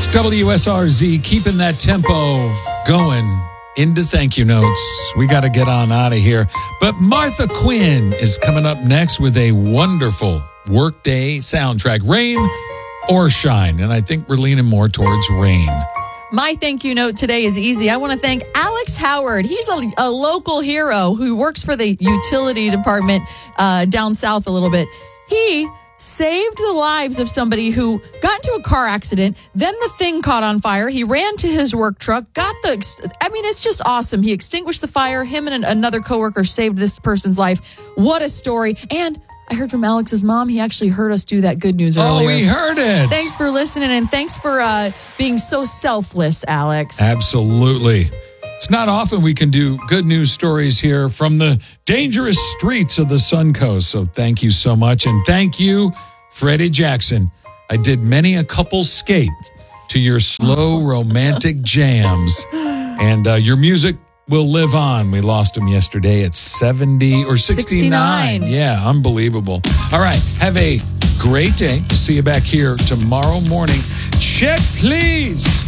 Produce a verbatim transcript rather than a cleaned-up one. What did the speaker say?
W S R Z, keeping that tempo going into thank you notes. We got to get on out of here. But Martha Quinn is coming up next with a wonderful workday soundtrack, rain or shine. And I think we're leaning more towards rain. My thank you note today is easy. I want to thank Alex Howard. He's a, a local hero who works for the utility department uh, down south a little bit. He saved the lives of somebody who got into a car accident. Then the thing caught on fire. He ran to his work truck, got the, I mean, it's just awesome. He extinguished the fire. Him and another coworker saved this person's life. What a story. And I heard from Alex's mom. He actually heard us do that good news earlier. Oh, we heard it. Thanks for listening, and thanks for uh, being so selfless, Alex. Absolutely. It's not often we can do good news stories here from the dangerous streets of the Suncoast. So thank you so much. And thank you, Freddie Jackson. I did many a couple skate to your slow romantic jams. And uh, your music will live on. We lost him yesterday at seventy or sixty-nine. sixty-nine. Yeah, unbelievable. All right. Have a great day. See you back here tomorrow morning. Check, please.